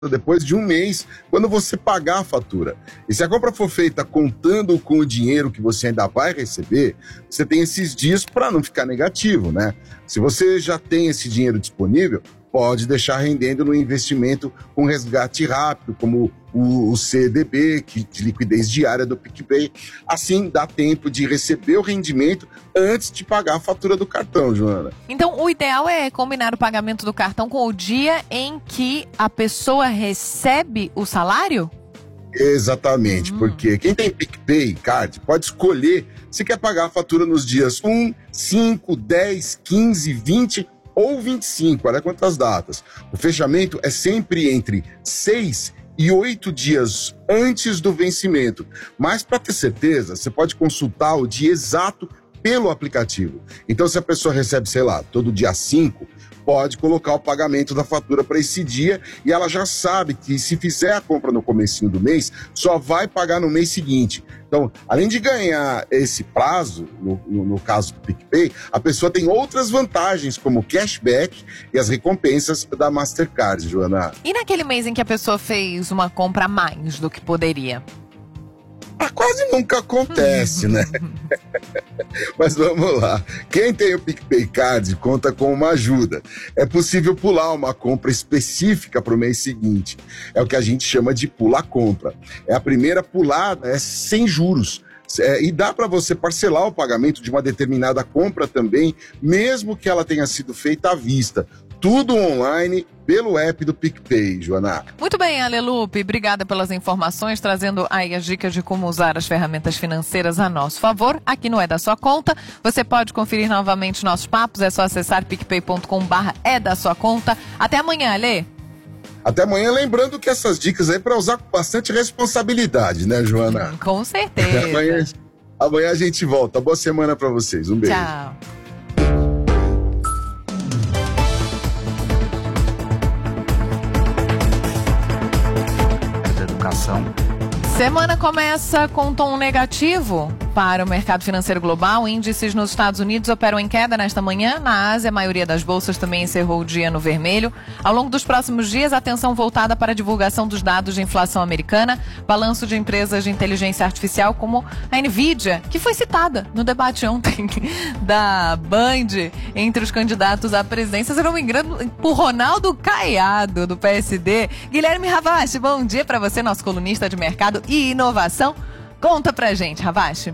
depois de um mês, quando você pagar a fatura. E se a compra for feita contando com o dinheiro que você ainda vai receber, você tem esses dias para não ficar negativo, né? Se você já tem esse dinheiro disponível, pode deixar rendendo no investimento com resgate rápido, como o CDB, de liquidez diária do PicPay. Assim, dá tempo de receber o rendimento antes de pagar a fatura do cartão, Joana. Então, o ideal é combinar o pagamento do cartão com o dia em que a pessoa recebe o salário? Exatamente, porque quem tem PicPay Card pode escolher se quer pagar a fatura nos dias 1, 5, 10, 15, 20 ou 25, olha quantas datas. O fechamento é sempre entre 6 e 8 dias antes do vencimento. Mas para ter certeza, você pode consultar o dia exato pelo aplicativo. Então, se a pessoa recebe, sei lá, todo dia 5, pode colocar o pagamento da fatura para esse dia e ela já sabe que se fizer a compra no comecinho do mês, só vai pagar no mês seguinte. Então, além de ganhar esse prazo, no caso do PicPay, a pessoa tem outras vantagens, como cashback e as recompensas da Mastercard, Joana. E naquele mês em que a pessoa fez uma compra a mais do que poderia? Quase nunca acontece, né? Mas vamos lá. Quem tem o PicPay Card conta com uma ajuda. É possível pular uma compra específica para o mês seguinte. É o que a gente chama de pula-compra. É a primeira pulada, é sem juros. E dá para você parcelar o pagamento de uma determinada compra também, mesmo que ela tenha sido feita à vista. Tudo online pelo app do PicPay, Joana. Muito bem, Alelupe. Obrigada pelas informações, trazendo aí as dicas de como usar as ferramentas financeiras a nosso favor. Aqui no É da Sua Conta. Você pode conferir novamente nossos papos. É só acessar picpay.com/é da sua conta. Até amanhã, Ale. Até amanhã, lembrando que essas dicas aí para usar com bastante responsabilidade, né, Joana? Com certeza. Amanhã a gente volta. Boa semana para vocês. Um beijo. Tchau. Semana começa com tom negativo para o mercado financeiro global. Índices nos Estados Unidos operam em queda nesta manhã. Na Ásia, a maioria das bolsas também encerrou o dia no vermelho. Ao longo dos próximos dias, atenção voltada para a divulgação dos dados de inflação americana, balanço de empresas de inteligência artificial como a Nvidia, que foi citada no debate ontem da Band entre os candidatos à presidência, se não me engano, por Ronaldo Caiado, do PSD. Guilherme Ravache, bom dia para você, nosso colunista de mercado e inovação. Conta pra gente, Ravache.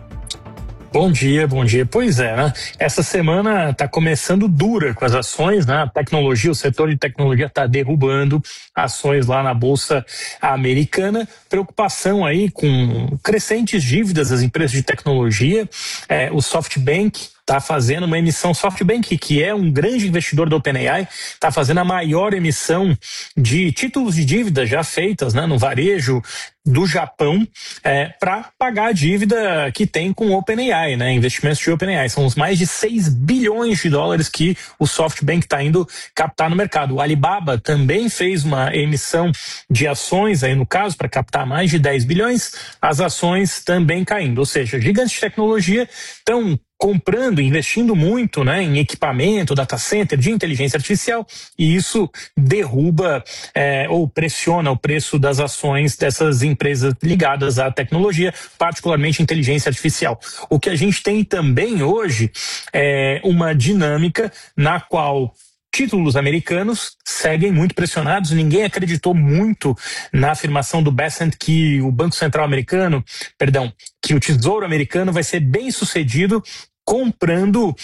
Bom dia, bom dia. Pois é, né? Essa semana está começando dura com as ações, né? A tecnologia, o setor de tecnologia está derrubando ações lá na Bolsa Americana. Preocupação aí com crescentes dívidas das empresas de tecnologia. O SoftBank está fazendo uma emissão, SoftBank, que é um grande investidor do OpenAI, está fazendo a maior emissão de títulos de dívida já feitas, né, no varejo do Japão, para pagar a dívida que tem com o OpenAI, né, investimentos de OpenAI. São os mais de 6 bilhões de dólares que o SoftBank está indo captar no mercado. O Alibaba também fez uma emissão de ações, aí no caso, para captar mais de 10 bilhões, as ações também caindo. Ou seja, gigantes de tecnologia estão comprando, investindo muito, né, em equipamento, data center, de inteligência artificial, e isso derruba ou pressiona o preço das ações dessas empresas ligadas à tecnologia, particularmente inteligência artificial. O que a gente tem também hoje é uma dinâmica na qual títulos americanos seguem muito pressionados. Ninguém acreditou muito na afirmação do Bessent que o Banco Central americano, que o Tesouro americano vai ser bem sucedido comprando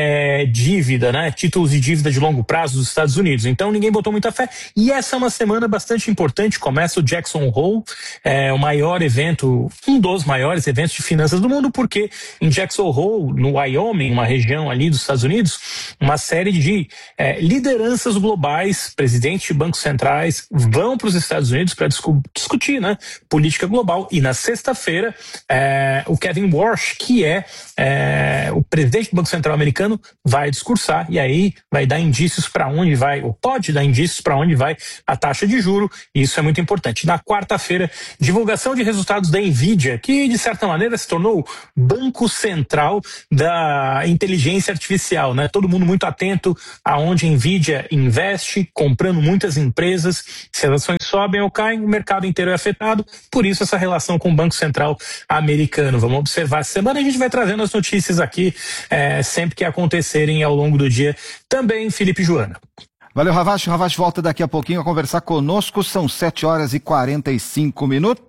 dívida, né? Títulos de dívida de longo prazo dos Estados Unidos. Então ninguém botou muita fé. E essa é uma semana bastante importante. Começa o Jackson Hole, o maior evento, um dos maiores eventos de finanças do mundo, porque em Jackson Hole, no Wyoming, uma região ali dos Estados Unidos, uma série de lideranças globais, presidentes de bancos centrais, vão para os Estados Unidos para discutir, né, política global. E na sexta-feira, o Kevin Warsh, que o presidente do Banco Central americano vai discursar e aí vai dar indícios para onde vai, ou pode dar indícios para onde vai a taxa de juro, e isso é muito importante. Na quarta-feira, divulgação de resultados da Nvidia, que de certa maneira se tornou o banco central da inteligência artificial, né? Todo mundo muito atento aonde a Nvidia investe, comprando muitas empresas. Se as ações sobem ou caem, o mercado inteiro é afetado, por isso essa relação com o Banco Central americano. Vamos observar essa semana, a gente vai trazendo as notícias aqui sempre que acontecerem ao longo do dia. Também, Felipe e Joana. Valeu, Ravache. O Ravache volta daqui a pouquinho a conversar conosco. São 7h45.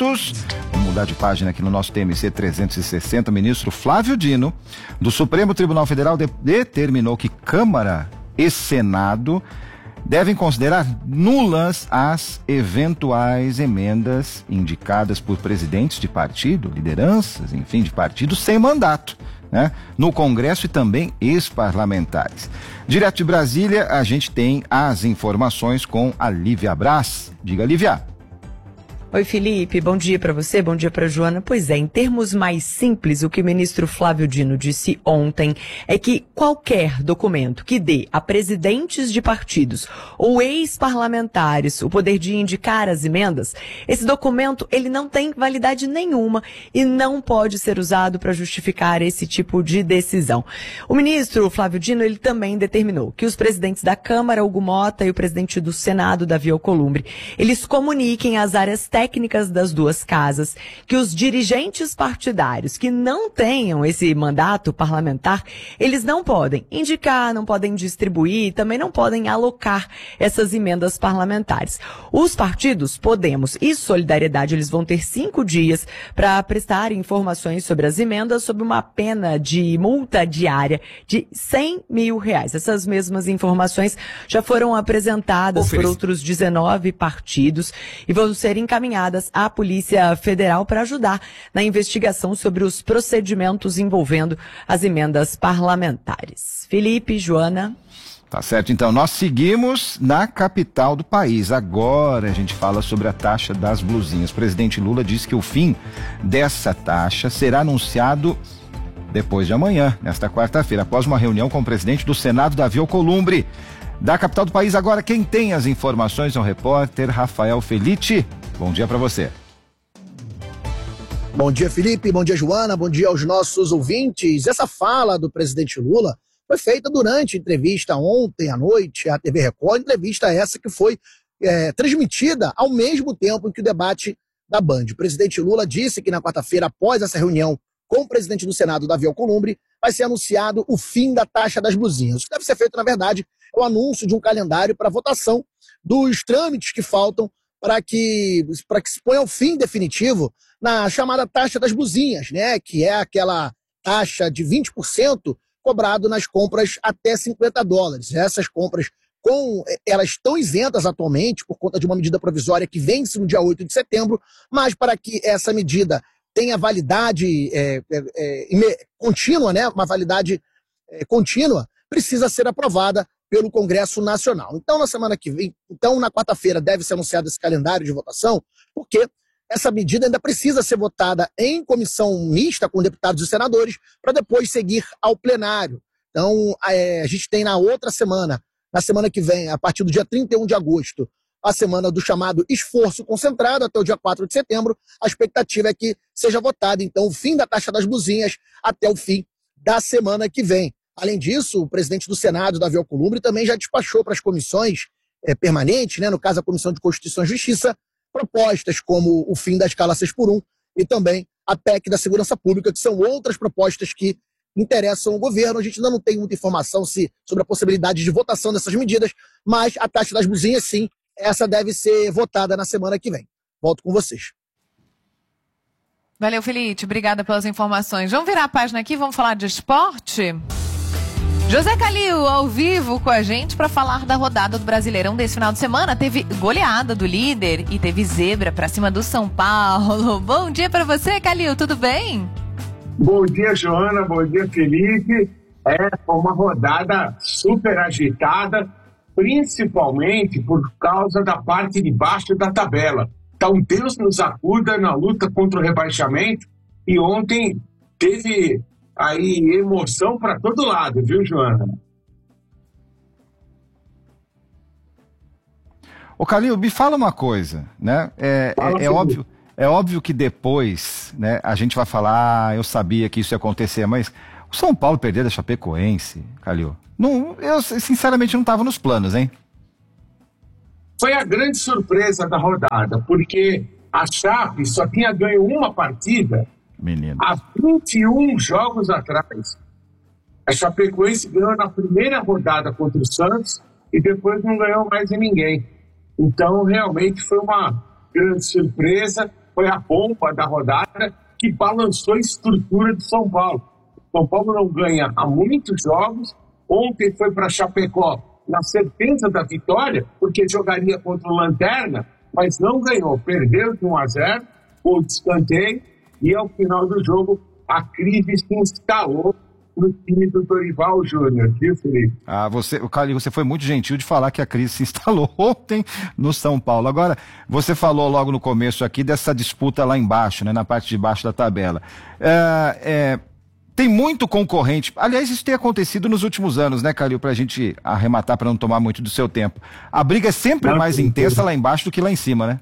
Vamos mudar de página aqui no nosso TMC 360. O ministro Flávio Dino, do Supremo Tribunal Federal, determinou que Câmara e Senado devem considerar nulas as eventuais emendas indicadas por presidentes de partido, lideranças, enfim, de partidos sem mandato, né? No Congresso e também ex-parlamentares. Direto de Brasília, a gente tem as informações com a Lívia Braz. Diga, Lívia. Oi, Felipe, bom dia para você, bom dia para Joana. Pois é, em termos mais simples, o que o ministro Flávio Dino disse ontem é que qualquer documento que dê a presidentes de partidos ou ex-parlamentares o poder de indicar as emendas, esse documento ele não tem validade nenhuma e não pode ser usado para justificar esse tipo de decisão. O ministro Flávio Dino ele também determinou que os presidentes da Câmara, Hugo Mota, e o presidente do Senado, Davi Alcolumbre, eles comuniquem às áreas técnicas das duas casas que os dirigentes partidários que não tenham esse mandato parlamentar, eles não podem indicar, não podem distribuir, também não podem alocar essas emendas parlamentares. Os partidos, Podemos e Solidariedade, eles vão ter 5 dias para prestar informações sobre as emendas sob uma pena de multa diária de R$100 mil. Essas mesmas informações já foram apresentadas por outros 19 partidos e vão ser encaminhadas à Polícia Federal para ajudar na investigação sobre os procedimentos envolvendo as emendas parlamentares. Felipe, Joana. Tá certo, então nós seguimos na capital do país. Agora a gente fala sobre a taxa das blusinhas. O presidente Lula disse que o fim dessa taxa será anunciado depois de amanhã, nesta quarta-feira, após uma reunião com o presidente do Senado, Davi Alcolumbre. Da capital do país, agora quem tem as informações é o repórter Rafael Felitti. Bom dia para você. Bom dia, Felipe. Bom dia, Joana. Bom dia aos nossos ouvintes. Essa fala do presidente Lula foi feita durante a entrevista ontem à noite à TV Record, entrevista essa que foi transmitida ao mesmo tempo em que o debate da Band. O presidente Lula disse que na quarta-feira, após essa reunião com o presidente do Senado, Davi Alcolumbre, vai ser anunciado o fim da taxa das blusinhas. O que deve ser feito, na verdade, é o anúncio de um calendário para votação dos trâmites que faltam para que se ponha o fim definitivo na chamada taxa das blusinhas, né? Que é aquela taxa de 20% cobrado nas compras até $50. Essas compras, elas estão isentas atualmente por conta de uma medida provisória que vence no dia 8 de setembro, mas para que essa medida tenha validade contínua, né? Uma validade contínua, precisa ser aprovada pelo Congresso Nacional. Então, na quarta-feira deve ser anunciado esse calendário de votação, porque essa medida ainda precisa ser votada em comissão mista com deputados e senadores para depois seguir ao plenário. Então, a gente tem na outra semana, na semana que vem, a partir do dia 31 de agosto, a semana do chamado esforço concentrado até o dia 4 de setembro. A expectativa é que seja votado, então, o fim da taxa das blusinhas até o fim da semana que vem. Além disso, o presidente do Senado, Davi Alcolumbre, também já despachou para as comissões permanentes, né, no caso a Comissão de Constituição e Justiça, propostas como o fim da escala 6x1 e também a PEC da Segurança Pública, que são outras propostas que interessam o governo. A gente ainda não tem muita informação sobre a possibilidade de votação dessas medidas, mas a taxa das blusinhas, sim, essa deve ser votada na semana que vem. Volto com vocês. Valeu, Felipe. Obrigada pelas informações. Vamos virar a página aqui, vamos falar de esporte? José Calil, ao vivo com a gente para falar da rodada do Brasileirão desse final de semana. Teve goleada do líder e teve zebra para cima do São Paulo. Bom dia para você, Calil, tudo bem? Bom dia, Joana, bom dia, Felipe. Foi uma rodada super agitada, principalmente por causa da parte de baixo da tabela. Então, Deus nos acuda na luta contra o rebaixamento, e ontem teve aí emoção para todo lado, viu, Joana? Ô Calil, me fala uma coisa, né? É óbvio que depois, né, a gente vai falar, eu sabia que isso ia acontecer, mas o São Paulo perder da Chapecoense, Calil, eu sinceramente não estava nos planos, hein? Foi a grande surpresa da rodada, porque a Chape só tinha ganho uma partida há 21 jogos atrás. A Chapecoense ganhou na primeira rodada contra o Santos e depois não ganhou mais de ninguém. Então, realmente foi uma grande surpresa, foi a bomba da rodada que balançou a estrutura de São Paulo. São Paulo não ganha há muitos jogos. Ontem foi para Chapecó na certeza da vitória, porque jogaria contra o Lanterna, mas não ganhou. Perdeu de 1-0, gol de escanteio, e ao final do jogo a crise se instalou no time do Dorival Júnior, viu, Felipe? Calil, você foi muito gentil de falar que a crise se instalou ontem no São Paulo. Agora, você falou logo no começo aqui dessa disputa lá embaixo, né, na parte de baixo da tabela. Tem muito concorrente. Aliás, isso tem acontecido nos últimos anos, né, Calil, pra gente arrematar, para não tomar muito do seu tempo. A briga é sempre mais intensa lá embaixo do que lá em cima, né?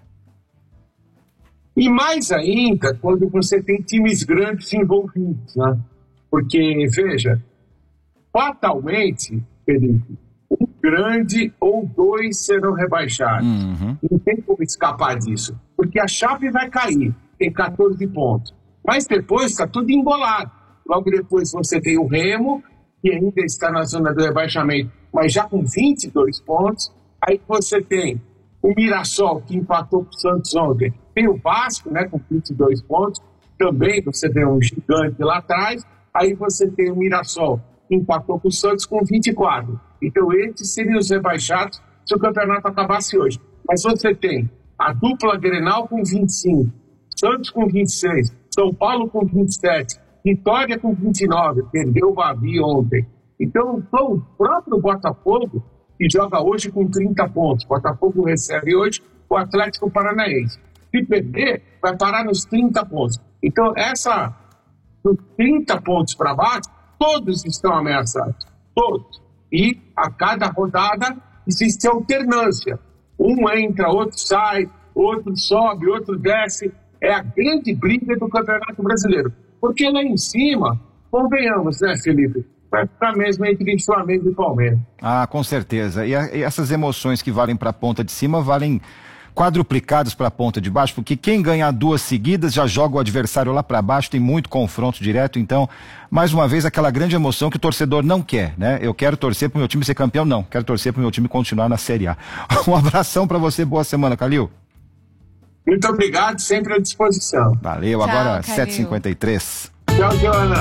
E mais ainda quando você tem times grandes envolvidos, né? Porque, veja, fatalmente, Felipe, um grande ou dois serão rebaixados. Não tem como escapar disso. Porque a Chape vai cair, tem 14 pontos. Mas depois está tudo embolado. Logo depois você tem o Remo, que ainda está na zona do rebaixamento, mas já com 22 pontos. Aí você tem o Mirassol, que empatou com o Santos ontem. Tem o Vasco, né, com 22 pontos. Também você tem um gigante lá atrás. Aí você tem o Mirassol, que empatou com o Santos com 24. Então esses seriam os rebaixados se o campeonato acabasse hoje. Mas você tem a dupla Grenal com 25, Santos com 26, São Paulo com 27, Vitória com 29, perdeu o Bavi ontem. Então o próprio Botafogo, que joga hoje com 30 pontos. O Botafogo recebe hoje o Atlético Paranaense. Se perder, vai parar nos 30 pontos. Então dos 30 pontos para baixo, todos estão ameaçados. Todos. E a cada rodada existe alternância. Um entra, outro sai, outro sobe, outro desce. É a grande briga do Campeonato Brasileiro. Porque lá em cima, convenhamos, né, Felipe? Vai ficar mesmo entre Flamengo e Palmeiras. Ah, com certeza. E essas emoções que valem para a ponta de cima valem quadruplicadas para a ponta de baixo, porque quem ganhar duas seguidas já joga o adversário lá para baixo, tem muito confronto direto. Então, mais uma vez, aquela grande emoção que o torcedor não quer, né? Eu quero torcer para o meu time ser campeão? Não. Quero torcer para o meu time continuar na Série A. Um abração para você, boa semana, Calil. Muito obrigado, sempre à disposição. Valeu, tchau, agora Calil. 7h53. Tchau, Joana.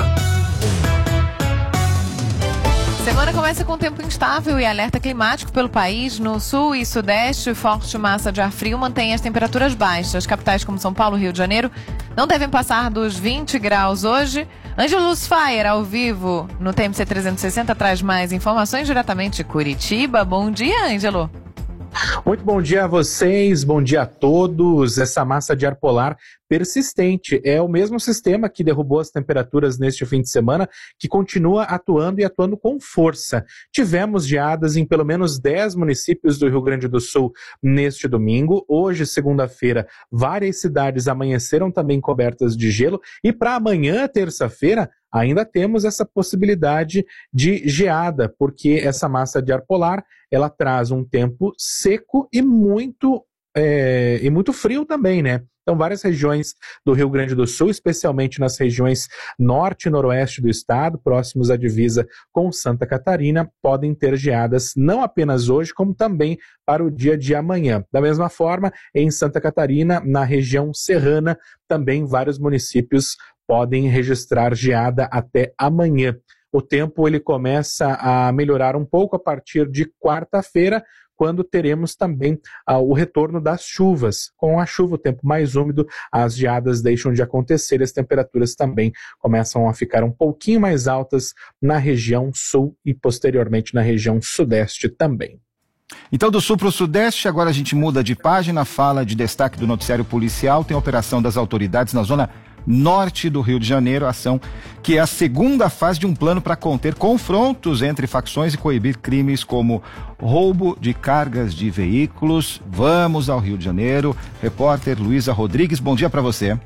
Semana começa com tempo instável e alerta climático pelo país. No sul e sudeste, forte massa de ar frio mantém as temperaturas baixas. Capitais como São Paulo e Rio de Janeiro não devem passar dos 20 graus hoje. Ângelo Fire, ao vivo, no TMC 360, traz mais informações diretamente de Curitiba. Bom dia, Ângelo. Muito bom dia a vocês, bom dia a todos. Essa massa de ar polar persistente é o mesmo sistema que derrubou as temperaturas neste fim de semana, que continua atuando e atuando com força. Tivemos geadas em pelo menos 10 municípios do Rio Grande do Sul neste domingo. Hoje, segunda-feira, várias cidades amanheceram também cobertas de gelo e para amanhã, terça-feira, ainda temos essa possibilidade de geada, porque essa massa de ar polar, ela traz um tempo seco e muito frio também, né? Então, várias regiões do Rio Grande do Sul, especialmente nas regiões norte e noroeste do estado, próximos à divisa com Santa Catarina, podem ter geadas não apenas hoje, como também para o dia de amanhã. Da mesma forma, em Santa Catarina, na região serrana, também vários municípios podem registrar geada até amanhã. O tempo ele começa a melhorar um pouco a partir de quarta-feira, quando teremos também o retorno das chuvas. Com a chuva, o tempo mais úmido, as geadas deixam de acontecer, as temperaturas também começam a ficar um pouquinho mais altas na região sul e posteriormente na região sudeste também. Então, do sul para o sudeste, agora a gente muda de página, fala de destaque do noticiário policial, tem operação das autoridades na zona norte do Rio de Janeiro, ação que é a segunda fase de um plano para conter confrontos entre facções e coibir crimes como roubo de cargas de veículos. Vamos ao Rio de Janeiro. Repórter Luísa Rodrigues, bom dia para você.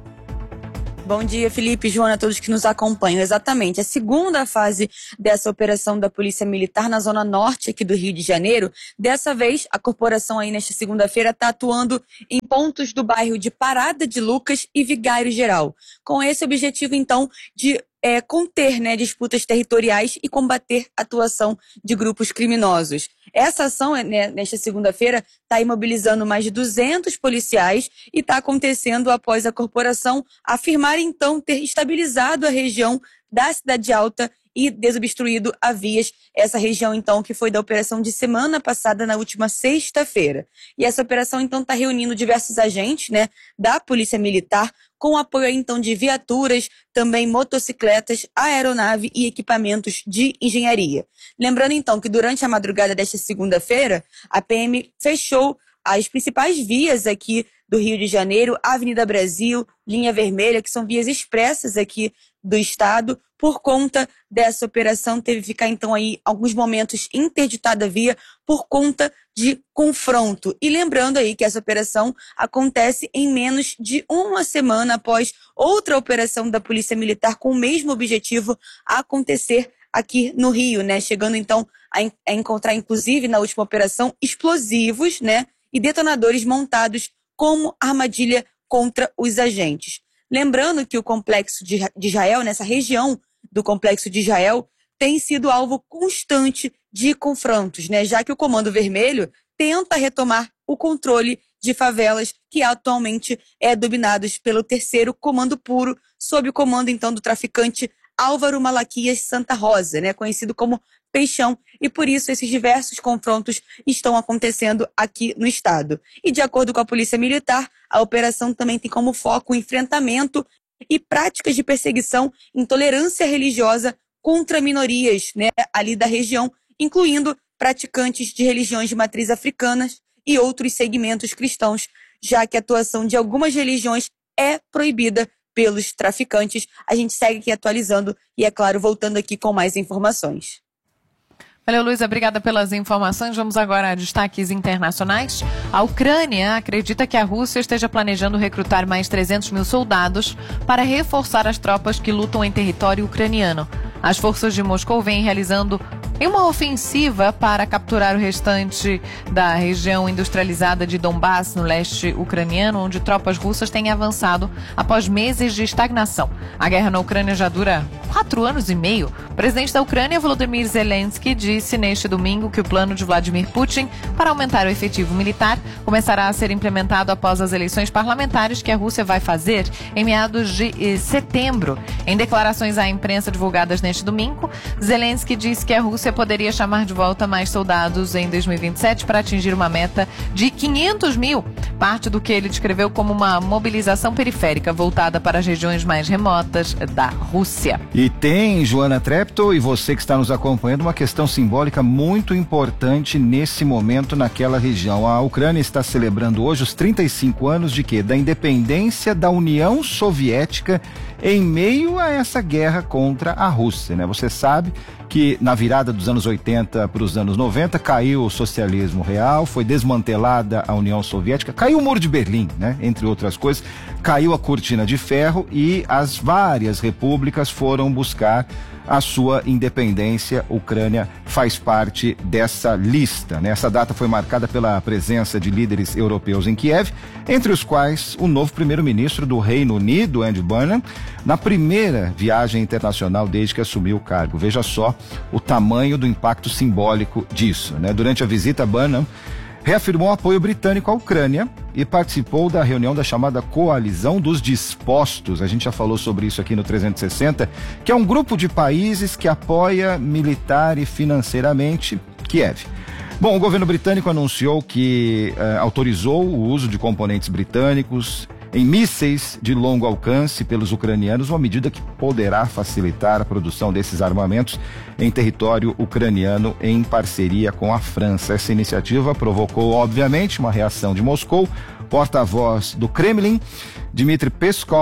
Bom dia, Felipe, Joana, todos que nos acompanham. Exatamente, a segunda fase dessa operação da Polícia Militar na zona norte aqui do Rio de Janeiro. Dessa vez, a corporação aí nesta segunda-feira está atuando em pontos do bairro de Parada de Lucas e Vigário Geral. Com esse objetivo, então, de conter disputas territoriais e combater a atuação de grupos criminosos. Essa ação, nesta segunda-feira, está imobilizando mais de 200 policiais e está acontecendo após a corporação afirmar, então, ter estabilizado a região da Cidade Alta e desobstruído a vias. Essa região, então, que foi da operação de semana passada, na última sexta-feira. E essa operação, então, está reunindo diversos agentes, da Polícia Militar, com apoio, então, de viaturas, também motocicletas, aeronave e equipamentos de engenharia. Lembrando, então, que durante a madrugada desta segunda-feira, a PM fechou as principais vias aqui do Rio de Janeiro, Avenida Brasil, Linha Vermelha, que são vias expressas aqui do estado. Por conta dessa operação, teve que ficar, então, aí alguns momentos interditada a via por conta de confronto. E lembrando aí que essa operação acontece em menos de uma semana após outra operação da Polícia Militar com o mesmo objetivo acontecer aqui no Rio, chegando, então, a encontrar, inclusive, na última operação, explosivos, e detonadores montados como armadilha contra os agentes. Lembrando que o complexo de Israel, nessa região do complexo de Israel, tem sido alvo constante de confrontos, já que o Comando Vermelho tenta retomar o controle de favelas que atualmente é dominados pelo 3º Comando Puro, sob o comando, então, do traficante Álvaro Malaquias Santa Rosa, conhecido como Peixão, e por isso esses diversos confrontos estão acontecendo aqui no estado. E de acordo com a Polícia Militar, a operação também tem como foco o enfrentamento e práticas de perseguição, intolerância religiosa contra minorias, ali da região, incluindo praticantes de religiões de matriz africanas e outros segmentos cristãos, já que a atuação de algumas religiões é proibida pelos traficantes. A gente segue aqui atualizando e, é claro, voltando aqui com mais informações. Valeu, Luísa, obrigada pelas informações. Vamos agora a destaques internacionais. A Ucrânia acredita que a Rússia esteja planejando recrutar mais 300 mil soldados para reforçar as tropas que lutam em território ucraniano. As forças de Moscou vêm realizando uma ofensiva para capturar o restante da região industrializada de Donbass, no leste ucraniano, onde tropas russas têm avançado após meses de estagnação. A guerra na Ucrânia já dura 4 anos e meio. O presidente da Ucrânia, Volodymyr Zelensky, disse neste domingo que o plano de Vladimir Putin para aumentar o efetivo militar começará a ser implementado após as eleições parlamentares que a Rússia vai fazer em meados de setembro. Em declarações à imprensa divulgadas neste domingo, Zelensky disse que a Rússia poderia chamar de volta mais soldados em 2027 para atingir uma meta de 500 mil, parte do que ele descreveu como uma mobilização periférica voltada para as regiões mais remotas da Rússia. E tem, Joana Treptow, e você que está nos acompanhando, uma questão simbólica muito importante nesse momento naquela região. A Ucrânia está celebrando hoje os 35 anos de quê? Da independência da União Soviética em meio a essa guerra contra a Rússia, Você sabe que na virada dos anos 80 para os anos 90 caiu o socialismo real, foi desmantelada a União Soviética, caiu o Muro de Berlim, entre outras coisas, caiu a Cortina de Ferro e as várias repúblicas foram buscar a sua independência. A Ucrânia faz parte dessa lista, Essa data foi marcada pela presença de líderes europeus em Kiev, entre os quais o novo primeiro-ministro do Reino Unido, Andy Burnham, na primeira viagem internacional desde que assumiu o cargo. Veja só o tamanho do impacto simbólico disso, Durante a visita, Burnham reafirmou o apoio britânico à Ucrânia e participou da reunião da chamada Coalizão dos Dispostos. A gente já falou sobre isso aqui no 360, que é um grupo de países que apoia militar e financeiramente Kiev. Bom, o governo britânico anunciou que autorizou o uso de componentes britânicos em mísseis de longo alcance pelos ucranianos, uma medida que poderá facilitar a produção desses armamentos em território ucraniano em parceria com a França. Essa iniciativa provocou, obviamente, uma reação de Moscou. Porta-voz do Kremlin, Dmitry Peskov,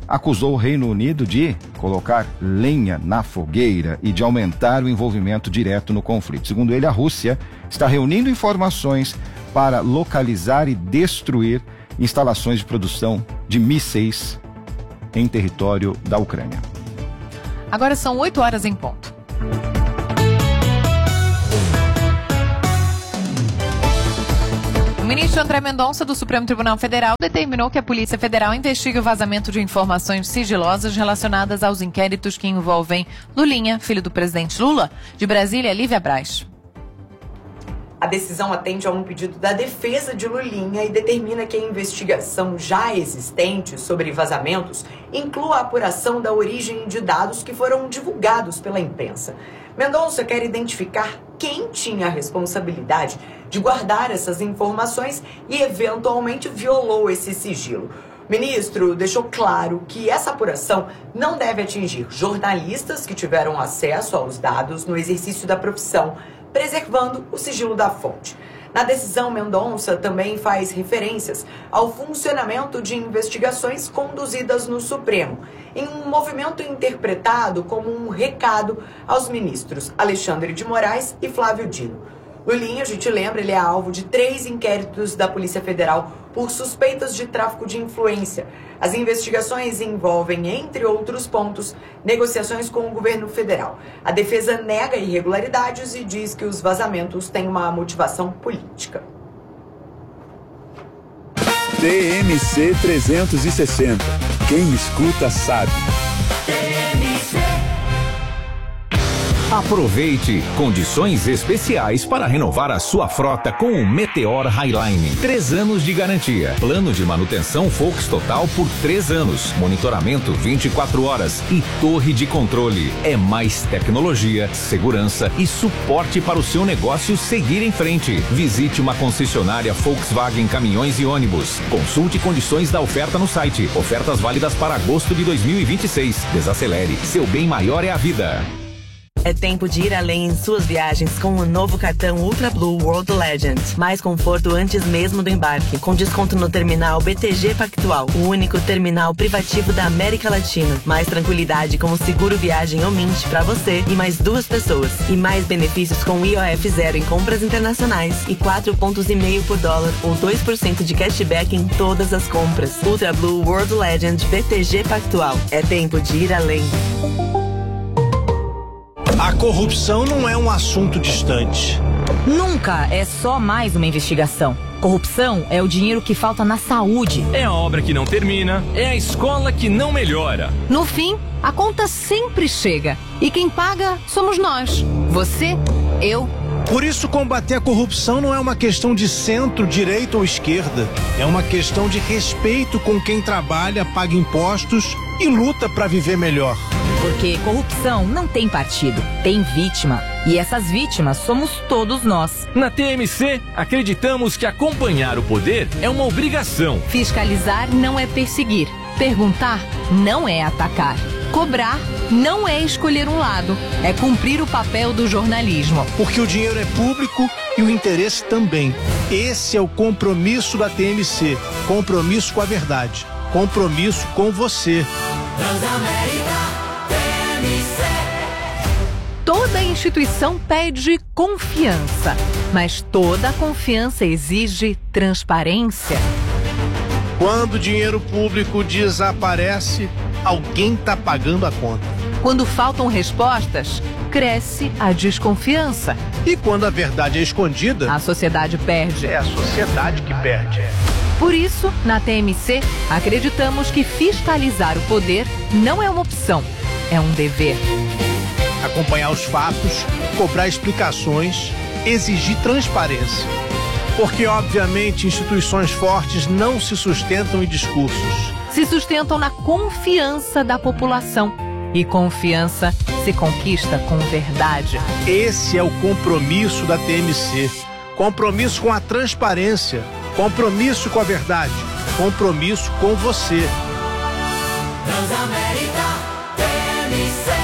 acusou o Reino Unido de colocar lenha na fogueira e de aumentar o envolvimento direto no conflito. Segundo ele, a Rússia está reunindo informações para localizar e destruir instalações de produção de mísseis em território da Ucrânia. Agora são 8 horas em ponto. O ministro André Mendonça, do Supremo Tribunal Federal, determinou que a Polícia Federal investigue o vazamento de informações sigilosas relacionadas aos inquéritos que envolvem Lulinha, filho do presidente Lula. De Brasília, Lívia Braz. A decisão atende a um pedido da defesa de Lulinha e determina que a investigação já existente sobre vazamentos inclua a apuração da origem de dados que foram divulgados pela imprensa. Mendonça quer identificar quem tinha a responsabilidade de guardar essas informações e eventualmente violou esse sigilo. O ministro deixou claro que essa apuração não deve atingir jornalistas que tiveram acesso aos dados no exercício da profissão, preservando o sigilo da fonte. Na decisão, Mendonça também faz referências ao funcionamento de investigações conduzidas no Supremo, em um movimento interpretado como um recado aos ministros Alexandre de Moraes e Flávio Dino. Lulinha, a gente lembra, ele é alvo de 3 inquéritos da Polícia Federal por suspeitas de tráfico de influência. As investigações envolvem, entre outros pontos, negociações com o governo federal. A defesa nega irregularidades e diz que os vazamentos têm uma motivação política. TMC 360. Quem escuta sabe. Aproveite condições especiais para renovar a sua frota com o Meteor Highline. 3 anos de garantia. Plano de manutenção Volks Total por 3 anos. Monitoramento 24 horas e torre de controle. É mais tecnologia, segurança e suporte para o seu negócio seguir em frente. Visite uma concessionária Volkswagen Caminhões e Ônibus. Consulte condições da oferta no site. Ofertas válidas para agosto de 2026. Desacelere. Seu bem maior é a vida. É tempo de ir além em suas viagens com o novo cartão Ultra Blue World Legend. Mais conforto antes mesmo do embarque, com desconto no terminal BTG Pactual, o único terminal privativo da América Latina. Mais tranquilidade com o seguro viagem Omint para você e mais 2 pessoas. E mais benefícios com IOF zero em compras internacionais e 4,5 pontos por dólar ou 2% de cashback em todas as compras. Ultra Blue World Legend BTG Pactual. É tempo de ir além. A corrupção não é um assunto distante. Nunca é só mais uma investigação. Corrupção é o dinheiro que falta na saúde. É a obra que não termina, é a escola que não melhora. No fim, a conta sempre chega. E quem paga somos nós. Você, eu. Por isso, combater a corrupção não é uma questão de centro, direita ou esquerda. É uma questão de respeito com quem trabalha, paga impostos e luta para viver melhor. Porque corrupção não tem partido, tem vítima. E essas vítimas somos todos nós. Na TMC, acreditamos que acompanhar o poder é uma obrigação. Fiscalizar não é perseguir. Perguntar não é atacar. Cobrar não é escolher um lado. É cumprir o papel do jornalismo. Porque o dinheiro é público e o interesse também. Esse é o compromisso da TMC. Compromisso com a verdade. Compromisso com você. Toda instituição pede confiança, mas toda confiança exige transparência. Quando o dinheiro público desaparece, alguém está pagando a conta. Quando faltam respostas, cresce a desconfiança. E quando a verdade é escondida, a sociedade perde. É a sociedade que perde. Por isso, na TMC, acreditamos que fiscalizar o poder não é uma opção, é um dever. Acompanhar os fatos, cobrar explicações, exigir transparência. Porque, obviamente, instituições fortes não se sustentam em discursos. Se sustentam na confiança da população. E confiança se conquista com verdade. Esse é o compromisso da TMC. Compromisso com a transparência. Compromisso com a verdade. Compromisso com você. Transamérica TMC.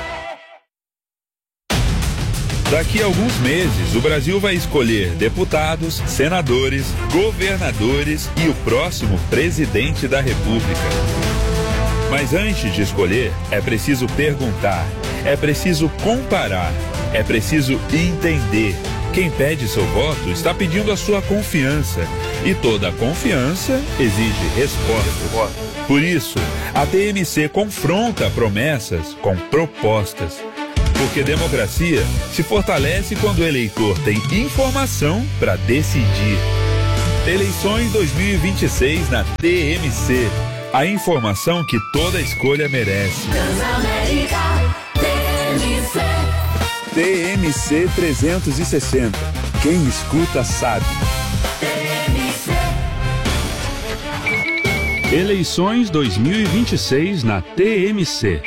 Daqui a alguns meses, o Brasil vai escolher deputados, senadores, governadores e o próximo presidente da República. Mas antes de escolher, é preciso perguntar, é preciso comparar, é preciso entender. Quem pede seu voto está pedindo a sua confiança. E toda confiança exige resposta. Por isso, a TMC confronta promessas com propostas. Porque democracia se fortalece quando o eleitor tem informação para decidir. Eleições 2026 na TMC. A informação que toda escolha merece. TMC 360. Quem escuta sabe. Eleições 2026 na TMC.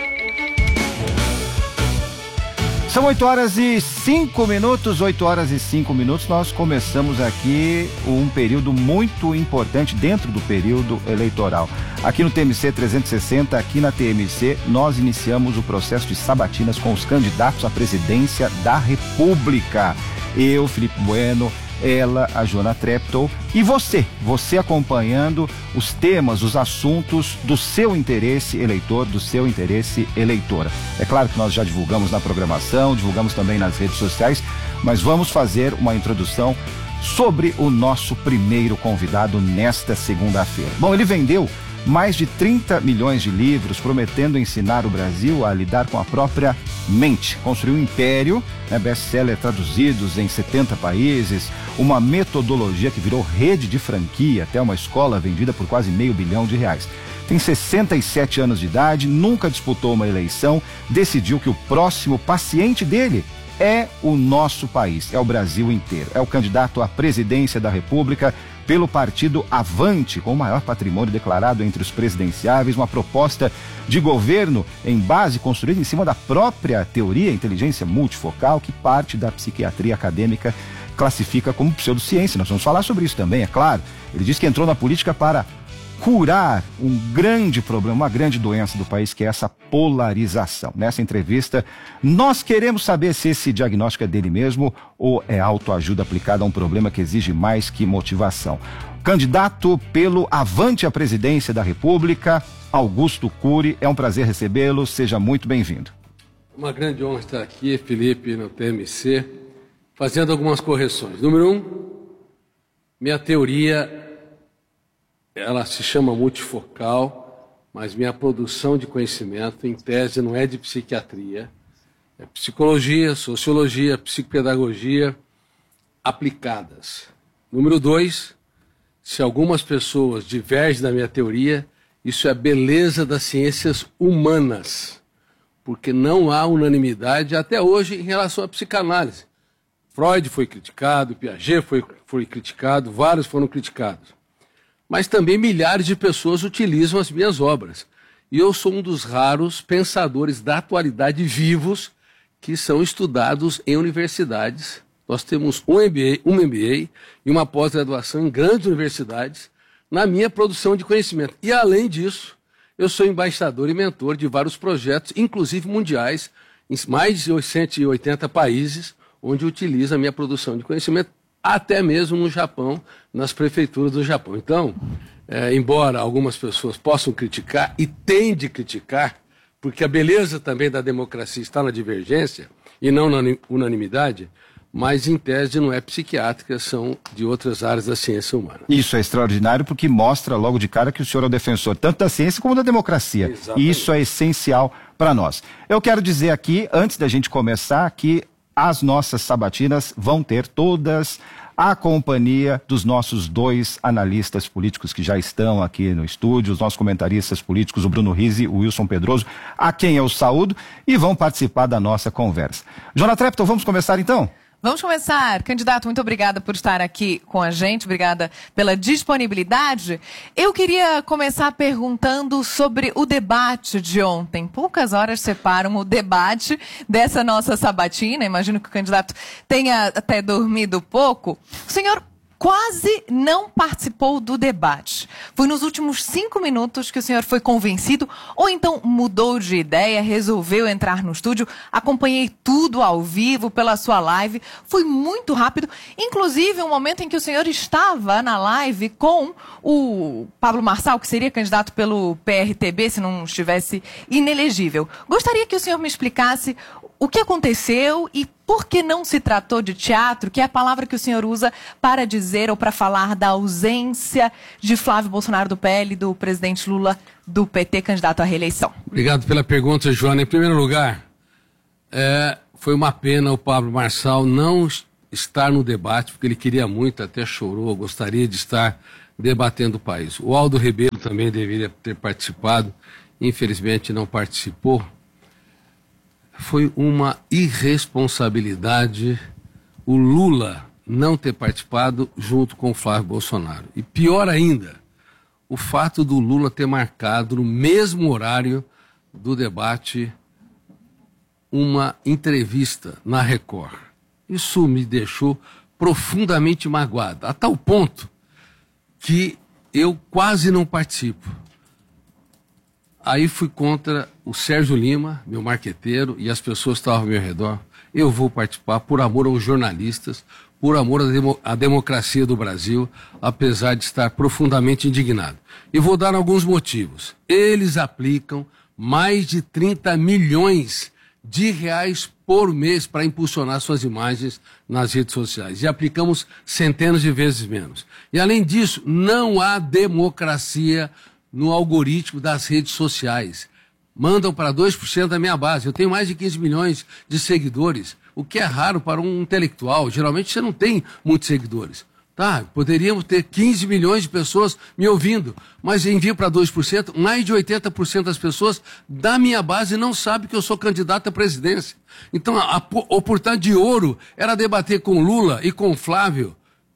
São 8 horas e 5 minutos, 8 horas e 5 minutos. Nós começamos aqui um período muito importante dentro do período eleitoral. Aqui no TMC 360, aqui na TMC, nós iniciamos o processo de sabatinas com os candidatos à presidência da República. Eu, Felipe Bueno, ela, a Joana Treptow, e você acompanhando os temas, os assuntos do seu interesse eleitor, do seu interesse eleitora. É claro que nós já divulgamos na programação, divulgamos também nas redes sociais, mas vamos fazer uma introdução sobre o nosso primeiro convidado nesta segunda-feira. Bom, ele vendeu mais de 30 milhões de livros, prometendo ensinar o Brasil a lidar com a própria mente. Construiu um império, best-seller traduzidos em 70 países, uma metodologia que virou rede de franquia, até uma escola vendida por quase R$500 milhão. Tem 67 anos de idade, nunca disputou uma eleição, decidiu que o próximo paciente dele é o nosso país, é o Brasil inteiro. É o candidato à presidência da República pelo partido Avante, com o maior patrimônio declarado entre os presidenciáveis, uma proposta de governo em base construída em cima da própria teoria, inteligência multifocal, que parte da psiquiatria acadêmica classifica como pseudociência. Nós vamos falar sobre isso também, é claro. Ele diz que entrou na política para curar um grande problema, uma grande doença do país, que é essa polarização. Nessa entrevista, nós queremos saber se esse diagnóstico é dele mesmo ou é autoajuda aplicada a um problema que exige mais que motivação. Candidato pelo Avante à presidência da República, Augusto Cury, é um prazer recebê-lo, seja muito bem-vindo. Uma grande honra estar aqui, Felipe, no TMC, fazendo algumas correções. Número 1, minha teoria, ela se chama multifocal, mas minha produção de conhecimento, em tese, não é de psiquiatria, é psicologia, sociologia, psicopedagogia aplicadas. Número 2, se algumas pessoas divergem da minha teoria, isso é a beleza das ciências humanas, porque não há unanimidade até hoje em relação à psicanálise. Freud foi criticado, Piaget foi criticado, vários foram criticados. Mas também milhares de pessoas utilizam as minhas obras. E eu sou um dos raros pensadores da atualidade vivos que são estudados em universidades. Nós temos um MBA e uma pós-graduação em grandes universidades na minha produção de conhecimento. E, além disso, eu sou embaixador e mentor de vários projetos, inclusive mundiais, em mais de 180 países, onde utilizo a minha produção de conhecimento, até mesmo no Japão, nas prefeituras do Japão. Então, embora algumas pessoas possam criticar, e têm de criticar, porque a beleza também da democracia está na divergência e não na unanimidade, mas em tese não é psiquiátrica, são de outras áreas da ciência humana. Isso é extraordinário porque mostra logo de cara que o senhor é o defensor tanto da ciência como da democracia. Exatamente. E isso é essencial para nós. Eu quero dizer aqui, antes da gente começar, que as nossas sabatinas vão ter todas a companhia dos nossos 2 analistas políticos que já estão aqui no estúdio, os nossos comentaristas políticos, o Bruno Rizzi e o Wilson Pedroso, a quem eu saúdo, e vão participar da nossa conversa. Joana Treptow, vamos começar então? Vamos começar. Candidato, muito obrigada por estar aqui com a gente, obrigada pela disponibilidade. Eu queria começar perguntando sobre o debate de ontem. Poucas horas separam o debate dessa nossa sabatina, imagino que o candidato tenha até dormido pouco. O senhor quase não participou do debate. Foi nos últimos 5 minutos que o senhor foi convencido ou então mudou de ideia, resolveu entrar no estúdio? Acompanhei tudo ao vivo pela sua live. Foi muito rápido, inclusive um momento em que o senhor estava na live com o Pablo Marçal, que seria candidato pelo PRTB se não estivesse inelegível. Gostaria que o senhor me explicasse o que aconteceu e por que não se tratou de teatro, que é a palavra que o senhor usa para dizer ou para falar da ausência de Flávio Bolsonaro do PL e do presidente Lula do PT, candidato à reeleição. Obrigado pela pergunta, Joana. Em primeiro lugar, foi uma pena o Pablo Marçal não estar no debate, porque ele queria muito, até chorou, gostaria de estar debatendo o país. O Aldo Rebelo também deveria ter participado, infelizmente não participou. Foi uma irresponsabilidade o Lula não ter participado junto com o Flávio Bolsonaro. E pior ainda, o fato do Lula ter marcado no mesmo horário do debate uma entrevista na Record. Isso me deixou profundamente magoado, a tal ponto que eu quase não participo. Aí fui contra o Sérgio Lima, meu marqueteiro, e as pessoas que estavam ao meu redor. Eu vou participar por amor aos jornalistas, por amor à democracia do Brasil, apesar de estar profundamente indignado. E vou dar alguns motivos. Eles aplicam mais de 30 milhões de reais por mês para impulsionar suas imagens nas redes sociais. E aplicamos centenas de vezes menos. E além disso, não há democracia no algoritmo das redes sociais. Mandam para 2% da minha base. Eu tenho mais de 15 milhões de seguidores, o que é raro para um intelectual. Geralmente você não tem muitos seguidores. Tá, poderíamos ter 15 milhões de pessoas me ouvindo, mas envio para 2%, mais de 80% das pessoas da minha base não sabem que eu sou candidato à presidência. Então a oportunidade de ouro era debater com Lula e com Flávio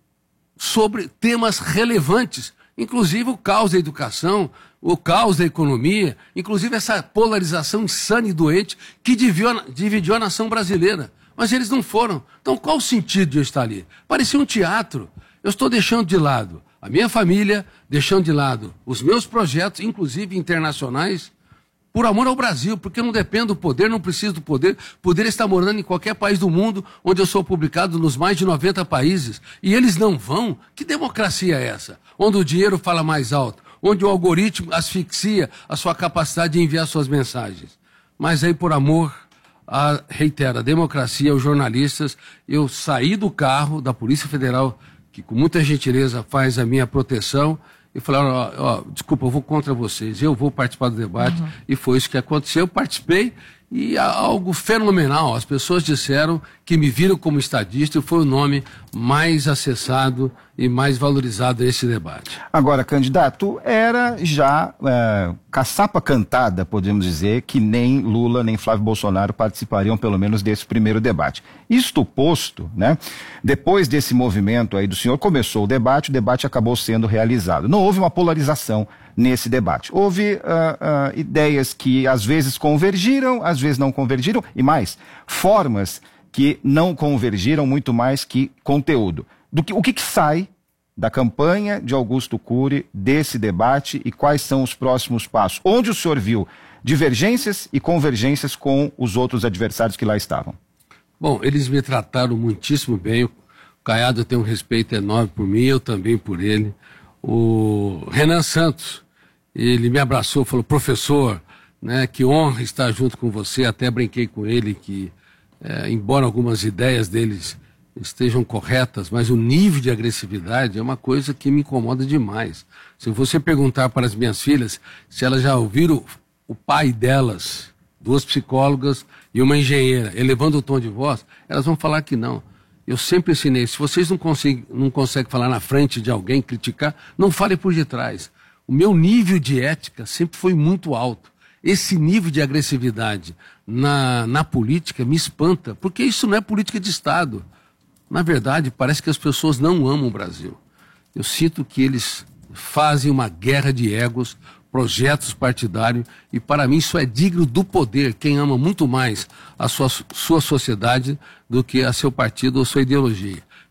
sobre temas relevantes, inclusive o caos da educação, o caos da economia, inclusive essa polarização insana e doente que dividiu a nação brasileira. Mas eles não foram. Então qual o sentido de eu estar ali? Parecia um teatro. Eu estou deixando de lado a minha família, deixando de lado os meus projetos, inclusive internacionais, por amor ao Brasil, porque eu não dependo do poder, não preciso do poder. Poder está morando em qualquer país do mundo, onde eu sou publicado nos mais de 90 países. E eles não vão? Que democracia é essa? Onde o dinheiro fala mais alto, onde o algoritmo asfixia a sua capacidade de enviar suas mensagens. Mas aí, por amor, reitero, a democracia, os jornalistas, eu saí do carro da Polícia Federal, que com muita gentileza faz a minha proteção, e falaram, desculpa, eu vou contra vocês, eu vou participar do debate. E foi isso que aconteceu, eu participei, e algo fenomenal. As pessoas disseram que me viram como estadista e foi o nome mais acessado e mais valorizado nesse debate. Agora, candidato, era já caçapa cantada, podemos dizer, que nem Lula nem Flávio Bolsonaro participariam pelo menos desse primeiro debate. Isto posto, né? Depois desse movimento aí do senhor, começou o debate acabou sendo realizado. Não houve uma polarização nesse debate. Houve ideias que às vezes convergiram, às vezes não convergiram, e mais, formas que não convergiram muito mais que conteúdo. O que sai da campanha de Augusto Cury, desse debate, e quais são os próximos passos? Onde o senhor viu divergências e convergências com os outros adversários que lá estavam? Bom, eles me trataram muitíssimo bem. O Caiado tem um respeito enorme por mim, eu também por ele. O Renan Santos, ele me abraçou, falou, professor, né, que honra estar junto com você. Até brinquei com ele que, embora algumas ideias deles estejam corretas, mas o nível de agressividade é uma coisa que me incomoda demais. Se você perguntar para as minhas filhas se elas já ouviram o pai delas, 2 psicólogas e uma engenheira, elevando o tom de voz, elas vão falar que não. Eu sempre ensinei, se vocês não conseguem falar na frente de alguém, criticar, não fale por detrás. O meu nível de ética sempre foi muito alto. Esse nível de agressividade na política me espanta, porque isso não é política de Estado. Na verdade, parece que as pessoas não amam o Brasil. Eu sinto que eles fazem uma guerra de egos, projetos partidários, e para mim isso é digno do poder, quem ama muito mais a sua sociedade do que a seu partido ou sua ideologia.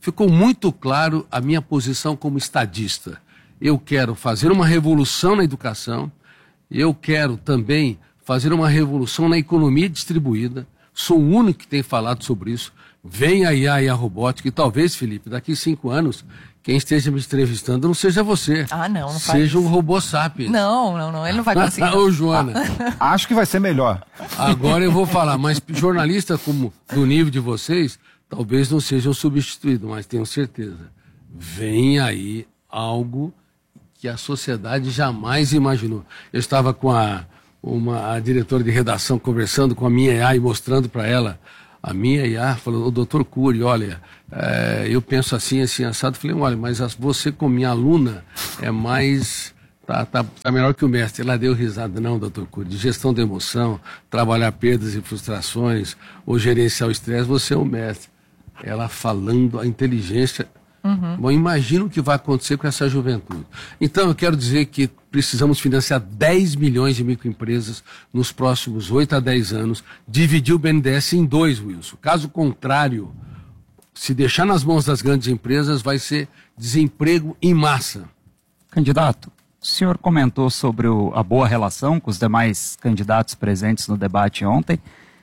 ficou muito claro a minha posição como estadista. Eu quero fazer uma revolução na educação, eu quero também fazer uma revolução na economia distribuída. Sou o único que tem falado sobre isso. Vem a IA e a robótica, e talvez, Felipe, daqui 5 anos, quem esteja me entrevistando não seja você. Não faz seja um robô sapiens. Não, ele não vai conseguir. Ô, Joana. Acho que vai ser melhor. Agora eu vou falar, mas jornalista como do nível de vocês, talvez não sejam substituídos, mas tenho certeza. Vem aí algo que a sociedade jamais imaginou. Eu estava com a diretora de redação conversando com a minha IA e mostrando para ela. A minha IA falou, doutor Cury, olha, eu penso assim, assado. Falei, olha, mas você como minha aluna é mais... Tá melhor que o mestre. Ela deu risada. Não, doutor Cury, de gestão da emoção, trabalhar perdas e frustrações, ou gerenciar o estresse, você é o mestre. Ela falando a inteligência... Bom, imagina o que vai acontecer com essa juventude. Então, eu quero dizer que precisamos financiar 10 milhões de microempresas nos próximos 8 a 10 anos, dividir o BNDES em 2, Wilson. Caso contrário, se deixar nas mãos das grandes empresas, vai ser desemprego em massa. Candidato, o senhor comentou sobre a boa relação com os demais candidatos presentes no debate ontem.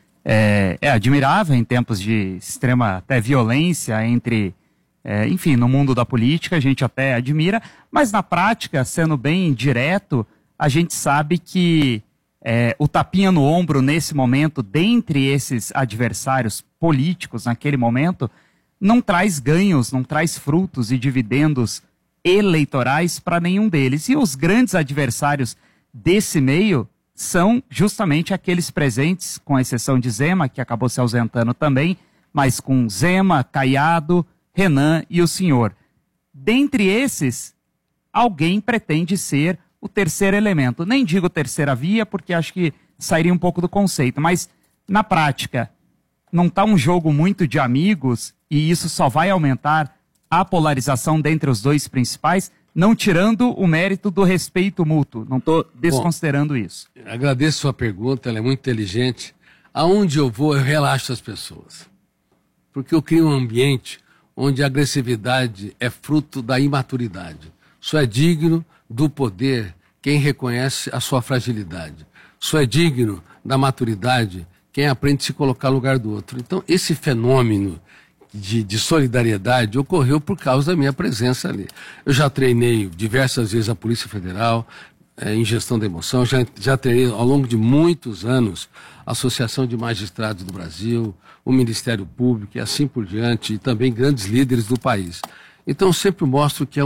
É admirável em tempos de extrema até violência entre... enfim, no mundo da política a gente até admira, mas na prática, sendo bem direto, a gente sabe que o tapinha no ombro nesse momento, dentre esses adversários políticos naquele momento, não traz ganhos, não traz frutos e dividendos eleitorais para nenhum deles. E os grandes adversários desse meio são justamente aqueles presentes, com exceção de Zema, que acabou se ausentando também, mas com Zema, Caiado, Renan e o senhor. Dentre esses, alguém pretende ser o terceiro elemento. Nem digo terceira via, porque acho que sairia um pouco do conceito, mas na prática, não está um jogo muito de amigos e isso só vai aumentar a polarização dentre os dois principais, não tirando o mérito do respeito mútuo. Não estou desconsiderando isso. Agradeço a sua pergunta, ela é muito inteligente. Aonde eu vou, eu relaxo as pessoas. Porque eu crio um ambiente onde a agressividade é fruto da imaturidade. Só é digno do poder quem reconhece a sua fragilidade. Só é digno da maturidade quem aprende a se colocar no lugar do outro. Então, esse fenômeno de solidariedade ocorreu por causa da minha presença ali. Eu já treinei diversas vezes a Polícia Federal em gestão da emoção, já treinei ao longo de muitos anos a Associação de Magistrados do Brasil, o Ministério Público e assim por diante, e também grandes líderes do país. Então eu sempre mostro que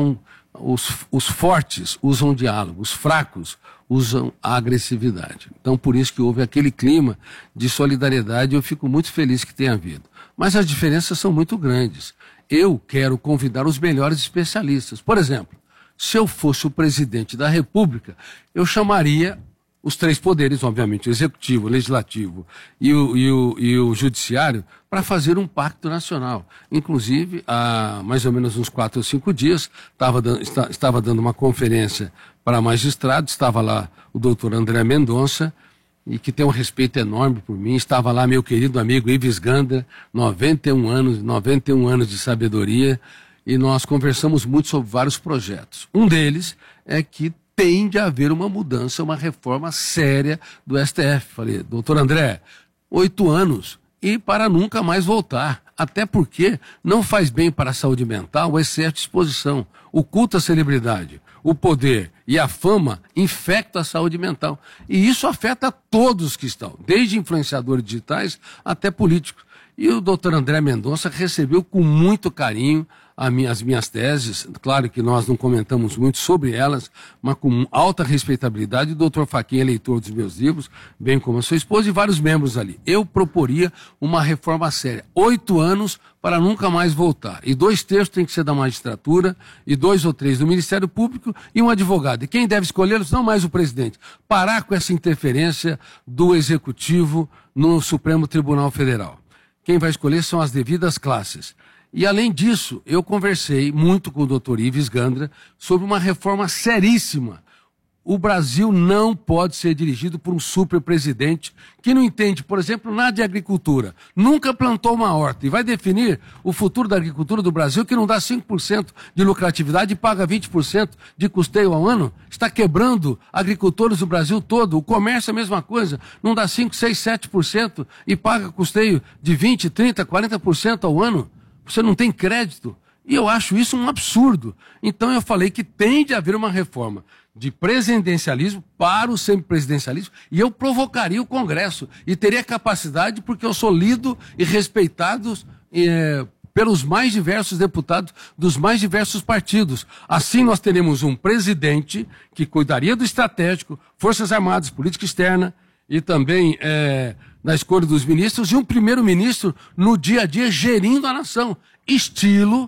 os fortes usam o diálogo, os fracos usam a agressividade. Então por isso que houve aquele clima de solidariedade e eu fico muito feliz que tenha havido. Mas as diferenças são muito grandes. Eu quero convidar os melhores especialistas. Por exemplo, se eu fosse o presidente da República, eu chamaria os 3 poderes, obviamente, o executivo, o legislativo e o judiciário, para fazer um pacto nacional. Inclusive, há mais ou menos uns 4 ou 5 dias, estava dando uma conferência para magistrados, estava lá o doutor André Mendonça, e que tem um respeito enorme por mim, estava lá meu querido amigo Ives Gandra, 91 anos de sabedoria, e nós conversamos muito sobre vários projetos. Um deles é que tem de haver uma mudança, uma reforma séria do STF. Falei, doutor André, 8 anos e para nunca mais voltar. Até porque não faz bem para a saúde mental o excesso de exposição. O culto à celebridade, o poder e a fama infectam a saúde mental. E isso afeta todos que estão, desde influenciadores digitais até políticos. E o doutor André Mendonça recebeu com muito carinho as minhas teses. Claro que nós não comentamos muito sobre elas, mas com alta respeitabilidade. O doutor Fachin é leitor dos meus livros, bem como a sua esposa e vários membros ali. Eu proporia uma reforma séria. 8 anos para nunca mais voltar. E 2/3 tem que ser da magistratura, e 2 ou 3 do Ministério Público e um advogado. E quem deve escolhê-los? Não mais o presidente. Parar com essa interferência do Executivo no Supremo Tribunal Federal. Quem vai escolher são as devidas classes. E, além disso, eu conversei muito com o doutor Ives Gandra sobre uma reforma seríssima. o Brasil não pode ser dirigido por um super-presidente que não entende, por exemplo, nada de agricultura, nunca plantou uma horta e vai definir o futuro da agricultura do Brasil, que não dá 5% de lucratividade e paga 20% de custeio ao ano. Está quebrando agricultores do Brasil todo. O comércio é a mesma coisa, não dá 5, 6, 7% e paga custeio de 20, 30, 40% ao ano. Você não tem crédito. E eu acho isso um absurdo. Então eu falei que tem de haver uma reforma de presidencialismo para o semipresidencialismo, e eu provocaria o Congresso e teria capacidade, porque eu sou lido e respeitado pelos mais diversos deputados dos mais diversos partidos. Assim nós teremos um presidente que cuidaria do estratégico, Forças Armadas, política externa e também na escolha dos ministros, e um primeiro-ministro no dia a dia gerindo a nação, estilo,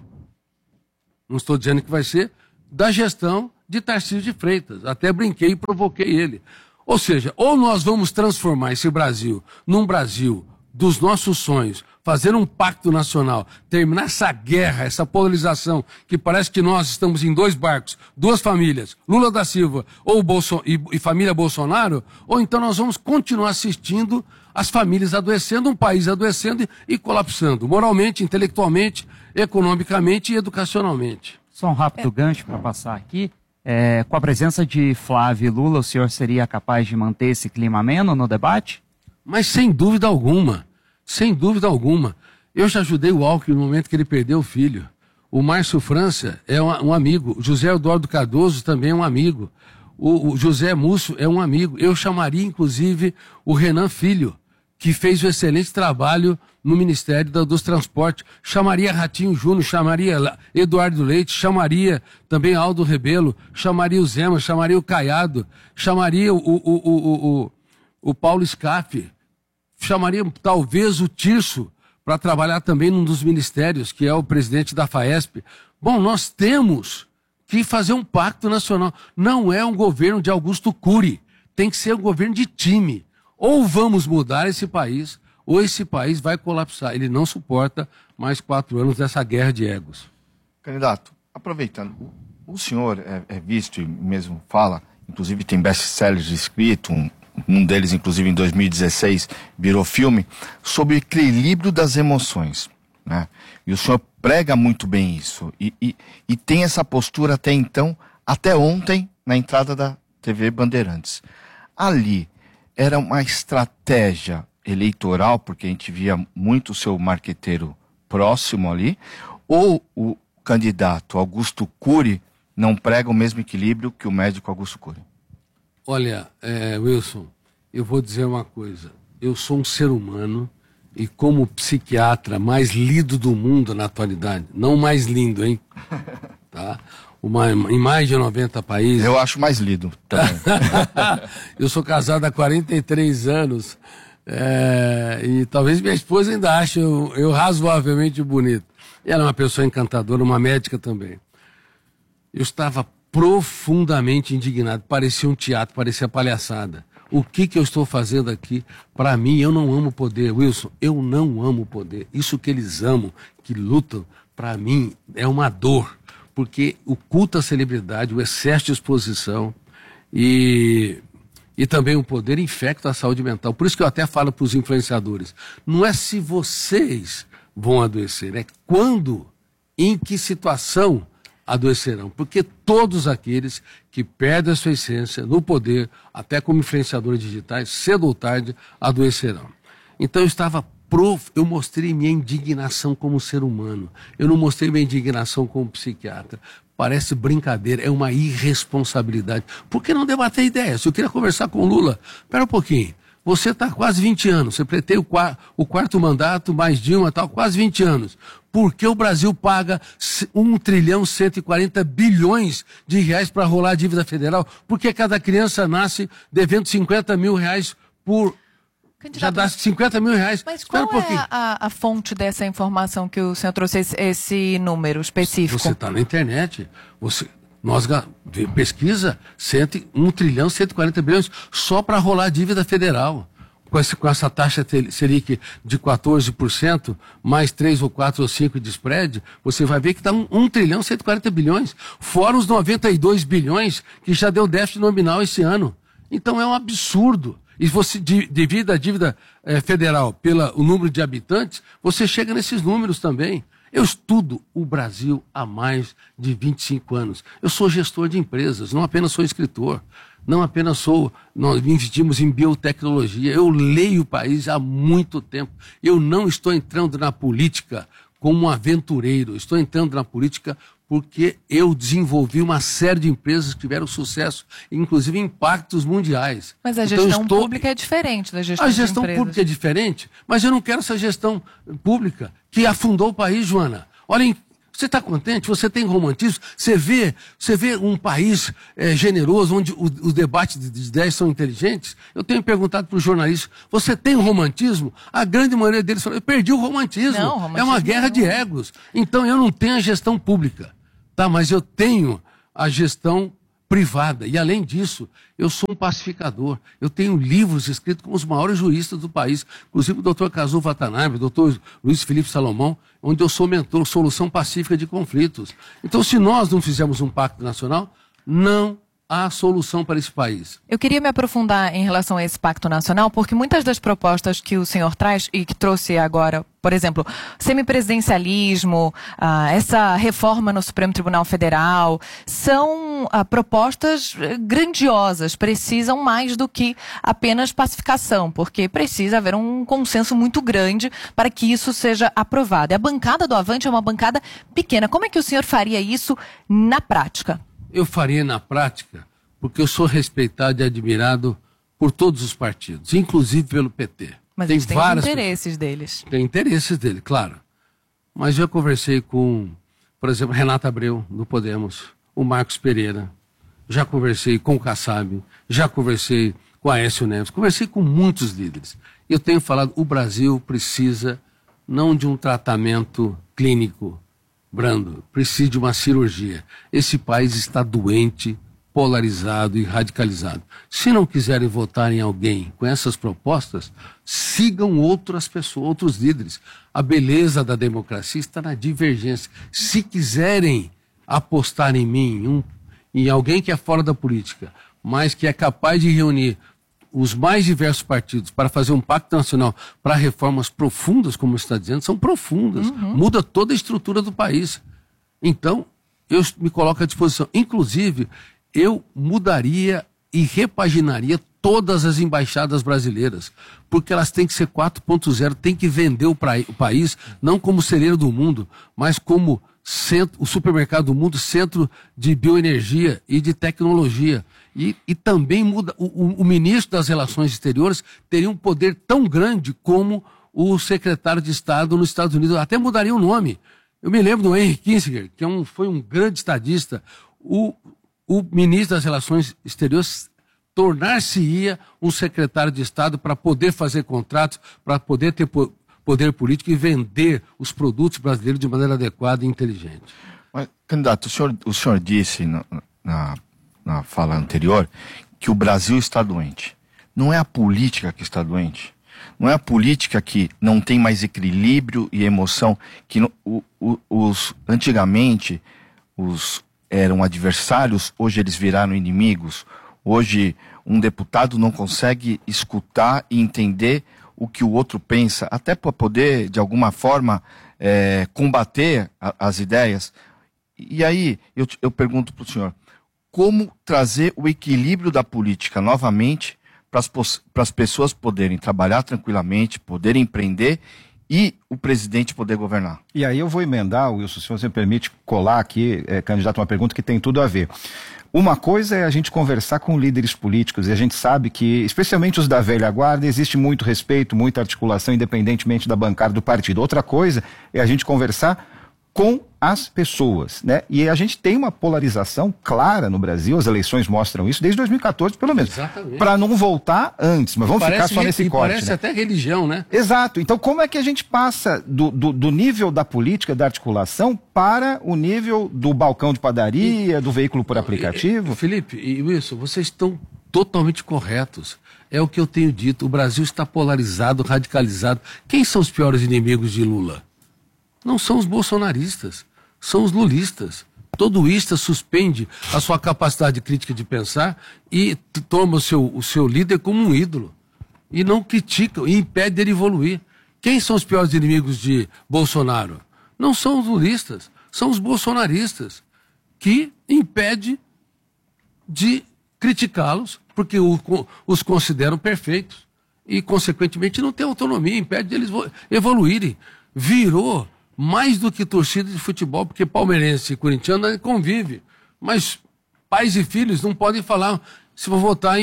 não estou dizendo que vai ser, da gestão de Tarcísio de Freitas. Até brinquei e provoquei ele. Ou seja, ou nós vamos transformar esse Brasil num Brasil dos nossos sonhos, fazer um pacto nacional, terminar essa guerra, essa polarização, que parece que nós estamos em dois barcos, duas famílias, Lula da Silva e família Bolsonaro, ou então nós vamos continuar assistindo as famílias adoecendo, um país adoecendo e colapsando, moralmente, intelectualmente, economicamente e educacionalmente. Só um rápido gancho para passar aqui. Com a presença de Flávio e Lula, o senhor seria capaz de manter esse clima ameno no debate? Mas sem dúvida alguma, sem dúvida alguma. Eu já ajudei o Alckmin no momento que ele perdeu o filho. O Márcio França é um amigo, o José Eduardo Cardoso também é um amigo, o José Múcio é um amigo. Eu chamaria, inclusive, o Renan Filho, que fez um excelente trabalho no Ministério dos Transportes, chamaria Ratinho Júnior, chamaria Eduardo Leite, chamaria também Aldo Rebelo, chamaria o Zema, chamaria o Caiado, chamaria o Paulo Scaff, chamaria talvez o Tirso para trabalhar também num dos ministérios, que é o presidente da FAESP. Bom, nós temos que fazer um pacto nacional. Não é um governo de Augusto Cury, tem que ser um governo de time. Ou vamos mudar esse país, ou esse país vai colapsar. Ele não suporta mais 4 anos dessa guerra de egos. Candidato, aproveitando, o senhor é visto e mesmo fala, inclusive tem best-sellers escrito, um deles inclusive em 2016 virou filme, sobre o equilíbrio das emoções, né? E o senhor prega muito bem isso, e tem essa postura até então, até ontem, na entrada da TV Bandeirantes. Ali era uma estratégia eleitoral, porque a gente via muito o seu marqueteiro próximo ali, ou o candidato Augusto Cury não prega o mesmo equilíbrio que o médico Augusto Cury? Olha, Wilson, eu vou dizer uma coisa. Eu sou um ser humano e como psiquiatra mais lido do mundo na atualidade, não mais lindo, hein? Tá? Em mais de 90 países. Eu acho mais lido. Eu sou casado há 43 anos e talvez minha esposa ainda ache eu razoavelmente bonito. E ela é uma pessoa encantadora, uma médica também. Eu estava profundamente indignado, parecia um teatro, parecia palhaçada. O que eu estou fazendo aqui? Para mim, eu não amo poder, Wilson, eu não amo poder. Isso que eles amam, que lutam, para mim é uma dor. Porque o culto à celebridade, o excesso de exposição e também o poder infecta a saúde mental. Por isso que eu até falo para os influenciadores, não é se vocês vão adoecer, é quando, em que situação adoecerão. Porque todos aqueles que perdem a sua essência no poder, até como influenciadores digitais, cedo ou tarde adoecerão. Então eu mostrei minha indignação como ser humano. Eu não mostrei minha indignação como psiquiatra. Parece brincadeira, é uma irresponsabilidade. Por que não debater ideias? Eu queria conversar com o Lula. Espera um pouquinho. Você está quase 20 anos. Você pretende o quarto mandato, mais Dilma, tal, quase 20 anos. Por que o Brasil paga 1,140 bilhões de reais para rolar a dívida federal? Por que cada criança nasce devendo 50 mil reais por... Já dá 50 mil reais. Mas qual é a fonte dessa informação que o senhor trouxe, esse número específico? Você está na internet. Nós pesquisa 1,140 bilhões só para rolar a dívida federal. com essa taxa Selic de 14%, mais 3 ou 4 ou 5 de spread, você vai ver que está 1 trilhão 140 bilhões, fora os 92 bilhões que já deu déficit nominal esse ano. Então é um absurdo. E você divide a dívida federal pelo número de habitantes, você chega nesses números também. Eu estudo o Brasil há mais de 25 anos. Eu sou gestor de empresas, não apenas sou escritor. Não apenas nós investimos em biotecnologia. Eu leio o país há muito tempo. Eu não estou entrando na política como um aventureiro. Estou entrando na política porque eu desenvolvi uma série de empresas que tiveram sucesso, inclusive impactos mundiais. Mas a gestão pública é diferente da gestão de empresas. A gestão pública é diferente, mas eu não quero essa gestão pública que afundou o país, Joana. Olhem, você está contente? Você tem romantismo? Você vê um país generoso, onde os debates de ideias são inteligentes? Eu tenho perguntado para os jornalistas, você tem romantismo? A grande maioria deles falou, eu perdi o romantismo. Não, romantismo é uma guerra de egos. Então eu não tenho a gestão pública, tá? Mas eu tenho a gestão privada. E além disso, eu sou um pacificador. Eu tenho livros escritos com os maiores juristas do país, inclusive o doutor Kazu Watanabe, o doutor Luiz Felipe Salomão, onde eu sou mentor, solução pacífica de conflitos. Então, se nós não fizermos um pacto nacional, não há solução para esse país. Eu queria me aprofundar em relação a esse pacto nacional, porque muitas das propostas que o senhor traz e que trouxe agora, por exemplo, semipresidencialismo, essa reforma no Supremo Tribunal Federal, são propostas grandiosas, precisam mais do que apenas pacificação, porque precisa haver um consenso muito grande para que isso seja aprovado. E a bancada do Avante é uma bancada pequena. Como é que o senhor faria isso na prática? Eu faria na prática, porque eu sou respeitado e admirado por todos os partidos, inclusive pelo PT. Mas eles têm os interesses deles. Tem interesses dele, claro. Mas eu conversei com, por exemplo, Renata Abreu, do Podemos, o Marcos Pereira, já conversei com o Kassab, já conversei com a Aécio Neves, conversei com muitos líderes. Eu tenho falado, o Brasil precisa não de um tratamento clínico brando, precisa de uma cirurgia. Esse país está doente, polarizado e radicalizado. Se não quiserem votar em alguém com essas propostas, sigam outras pessoas, outros líderes. A beleza da democracia está na divergência. Se quiserem apostar em mim, em alguém que é fora da política, mas que é capaz de reunir os mais diversos partidos para fazer um pacto nacional para reformas profundas, como você está dizendo, são profundas. Muda toda a estrutura do país. Então, eu me coloco à disposição. Inclusive, eu mudaria e repaginaria todas as embaixadas brasileiras, porque elas têm que ser 4.0, tem que vender o país, não como celeiro do mundo, mas como centro, o supermercado do mundo, centro de bioenergia e de tecnologia. E também muda, o ministro das Relações Exteriores teria um poder tão grande como o secretário de Estado nos Estados Unidos, até mudaria o nome. Eu me lembro do Henry Kissinger, que foi um grande estadista, o ministro das Relações Exteriores tornar-se-ia um secretário de Estado para poder fazer contratos, para poder ter poder político e vender os produtos brasileiros de maneira adequada e inteligente. Mas, candidato, o senhor disse na fala anterior que o Brasil está doente. Não é a política que está doente. Não é a política que não tem mais equilíbrio e emoção. Que antigamente eram adversários, hoje eles viraram inimigos. Hoje um deputado não consegue escutar e entender o que o outro pensa, até para poder, de alguma forma, combater as ideias. E aí, eu pergunto para o senhor, como trazer o equilíbrio da política novamente para as pessoas poderem trabalhar tranquilamente, poderem empreender e o presidente poder governar? E aí eu vou emendar, Wilson, se você me permite colar aqui, candidato, uma pergunta que tem tudo a ver. Uma coisa é a gente conversar com líderes políticos, e a gente sabe que, especialmente os da velha guarda, existe muito respeito, muita articulação, independentemente da bancada do partido. Outra coisa é a gente conversar com as pessoas, né? E a gente tem uma polarização clara no Brasil, as eleições mostram isso, desde 2014, pelo menos. Exatamente. Para não voltar antes, mas vamos ficar só nesse corte. Parece, né? Até religião, né? Exato. Então, como é que a gente passa do nível da política, da articulação, para o nível do balcão de padaria, do veículo por aplicativo? Felipe e Wilson, vocês estão totalmente corretos. É o que eu tenho dito, o Brasil está polarizado, radicalizado. Quem são os piores inimigos de Lula? Não são os bolsonaristas, são os lulistas. Todo ista suspende a sua capacidade crítica de pensar e toma o seu líder como um ídolo. E não critica e impede ele evoluir. Quem são os piores inimigos de Bolsonaro? Não são os lulistas, são os bolsonaristas, que impede de criticá-los, porque os consideram perfeitos. E, consequentemente, não tem autonomia, impede de eles evoluírem. Virou mais do que torcida de futebol, porque palmeirense e corintiano convive. Mas pais e filhos não podem falar se vão votar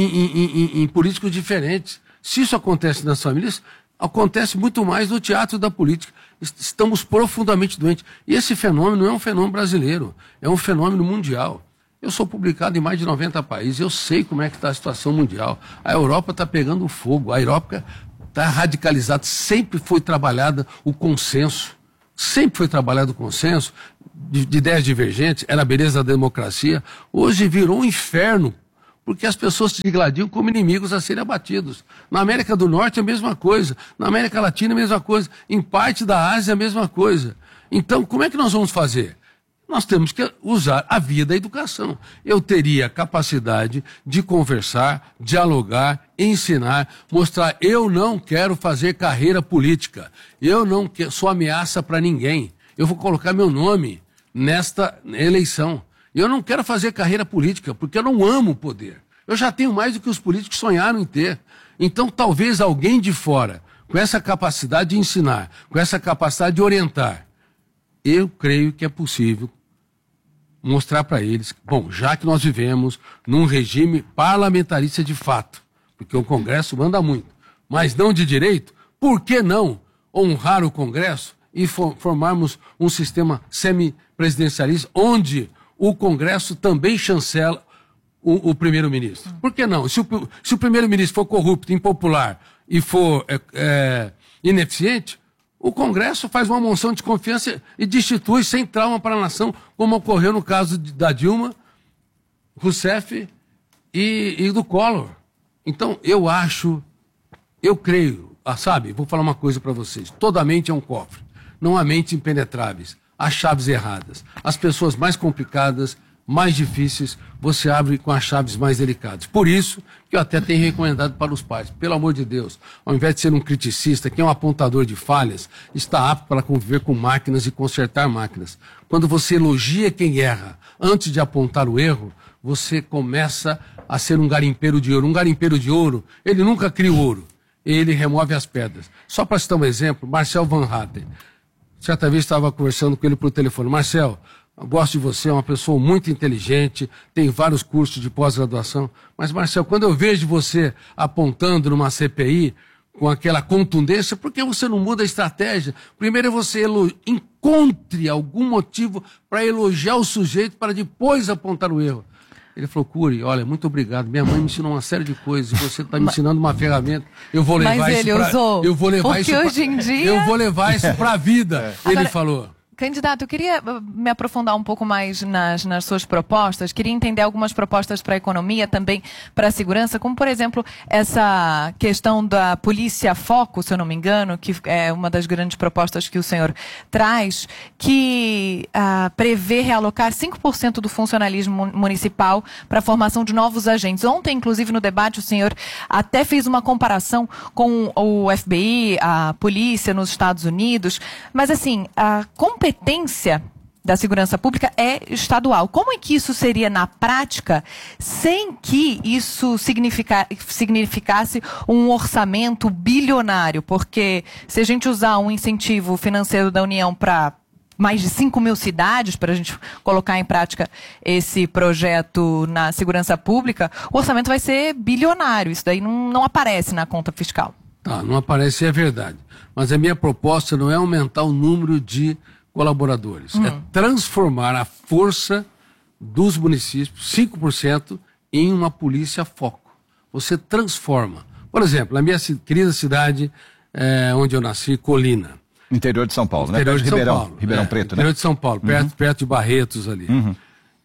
em políticos diferentes. Se isso acontece nas famílias, acontece muito mais no teatro da política. Estamos profundamente doentes. E esse fenômeno não é um fenômeno brasileiro, é um fenômeno mundial. Eu sou publicado em mais de 90 países, eu sei como é que está a situação mundial. A Europa está pegando fogo, a Europa está radicalizada, sempre foi trabalhada o consenso. Sempre foi trabalhado o consenso de ideias divergentes, era a beleza da democracia. Hoje virou um inferno, porque as pessoas se digladiam como inimigos a serem abatidos. Na América do Norte é a mesma coisa, na América Latina é a mesma coisa, em parte da Ásia é a mesma coisa. Então, como é que nós vamos fazer? Nós temos que usar a via da educação. Eu teria capacidade de conversar, dialogar, ensinar, mostrar, eu não quero fazer carreira política, eu não sou ameaça para ninguém, eu vou colocar meu nome nesta eleição. Eu não quero fazer carreira política, porque eu não amo o poder. Eu já tenho mais do que os políticos sonharam em ter. Então, talvez alguém de fora, com essa capacidade de ensinar, com essa capacidade de orientar, eu creio que é possível mostrar para eles, bom, já que nós vivemos num regime parlamentarista de fato, porque o Congresso manda muito, mas não de direito, por que não honrar o Congresso e formarmos um sistema semipresidencialista onde o Congresso também chancela o primeiro-ministro? Por que não? Se o primeiro-ministro for corrupto, impopular e for ineficiente, o Congresso faz uma moção de confiança e destitui sem trauma para a nação, como ocorreu no caso da Dilma, Rousseff e do Collor. Então, eu creio, sabe, vou falar uma coisa para vocês, toda mente é um cofre, não há mentes impenetráveis, há chaves erradas. As pessoas mais complicadas, mais difíceis, você abre com as chaves mais delicadas. Por isso que eu até tenho recomendado para os pais, pelo amor de Deus, ao invés de ser um criticista, que é um apontador de falhas, está apto para conviver com máquinas e consertar máquinas. Quando você elogia quem erra, antes de apontar o erro, você começa a ser um garimpeiro de ouro. Um garimpeiro de ouro, ele nunca cria o ouro, ele remove as pedras. Só para citar um exemplo, Marcel Van Hatten. Certa vez estava conversando com ele por telefone. Marcel, eu gosto de você, é uma pessoa muito inteligente, tem vários cursos de pós-graduação. Mas, Marcel, quando eu vejo você apontando numa CPI com aquela contundência, por que você não muda a estratégia? Primeiro você encontre algum motivo para elogiar o sujeito para depois apontar o erro. Ele falou, Cury, olha, muito obrigado. Minha mãe me ensinou uma série de coisas. Você está me ensinando uma ferramenta. Eu vou levar isso para... Eu vou levar isso hoje em dia... Eu vou levar isso para a vida. Ele falou. Candidato, eu queria me aprofundar um pouco mais nas suas propostas, queria entender algumas propostas para a economia, também para a segurança, como, por exemplo, essa questão da polícia foco, se eu não me engano, que é uma das grandes propostas que o senhor traz, que prevê realocar 5% do funcionalismo municipal para a formação de novos agentes. Ontem, inclusive, no debate, o senhor até fez uma comparação com o FBI, a polícia nos Estados Unidos, mas, assim, a competência da segurança pública é estadual. Como é que isso seria na prática sem que isso significasse um orçamento bilionário? Porque se a gente usar um incentivo financeiro da União para mais de 5 mil cidades, para a gente colocar em prática esse projeto na segurança pública, o orçamento vai ser bilionário. Isso daí não aparece na conta fiscal. Tá, não aparece, é verdade. Mas a minha proposta não é aumentar o número de colaboradores, é transformar a força dos municípios, 5%, em uma polícia foco. Você transforma. Por exemplo, na minha querida cidade, onde eu nasci, Colina. Interior de São Paulo, né? Interior de Ribeirão, São Paulo. Ribeirão Preto, interior né? de São Paulo, perto de Barretos ali.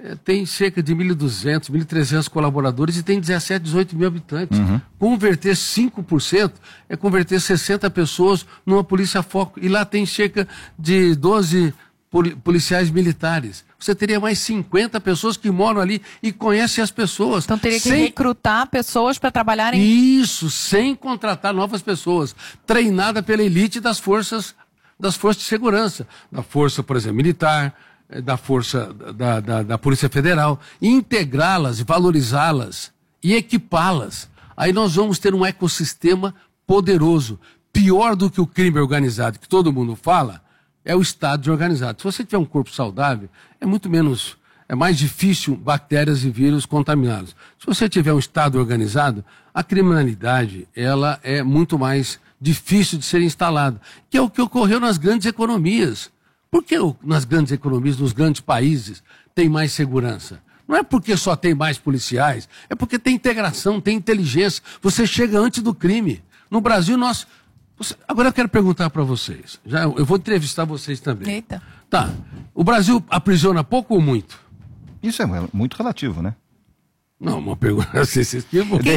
tem cerca de 1.200, 1.300 colaboradores e tem 17, 18 mil habitantes. Converter 5% é converter 60 pessoas numa polícia foco. E lá tem cerca de 12 policiais militares. Você teria mais 50 pessoas que moram ali e conhecem as pessoas. Então teria que recrutar pessoas para trabalharem... Isso, sem contratar novas pessoas. Treinada pela elite das forças de segurança. Da força, por exemplo, militar, da força da Polícia Federal. E integrá-las, valorizá-las e equipá-las. Aí nós vamos ter um ecossistema poderoso. Pior do que o crime organizado, que todo mundo fala, é o estado de organizado. Se você tiver um corpo saudável, é mais difícil bactérias e vírus contaminá-los. Se você tiver um estado organizado, a criminalidade, ela é muito mais difícil de ser instalada, que é o que ocorreu nas grandes economias. Por que nas grandes economias, nos grandes países, tem mais segurança? Não é porque só tem mais policiais, é porque tem integração, tem inteligência. Você chega antes do crime. No Brasil, agora eu quero perguntar para vocês. Eu vou entrevistar vocês também. Eita. Tá. O Brasil aprisiona pouco ou muito? Isso é muito relativo, né? Não, uma pergunta.